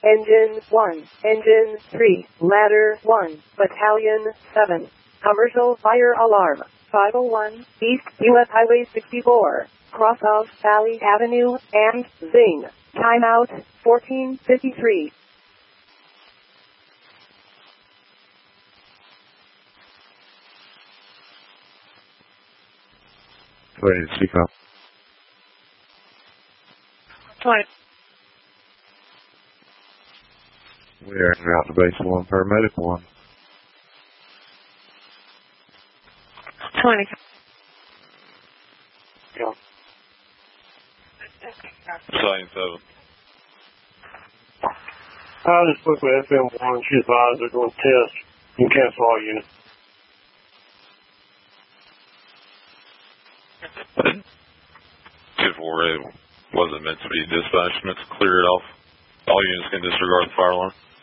Engine 1, Engine 3, Ladder 1, Battalion 7. Commercial fire alarm. 501 East U.S. Highway 64. Cross of Valley Avenue and Zing. Timeout 1453. Go ahead and speak up. 20. We are en route to base 1, paramedic 1. 20. Yeah. Battalion 7. I just spoke with FM1. She advised they're going to test and cancel all units. Shift 4A wasn't meant to be dispatched, meant to clear it off. All units can disregard the fire alarm.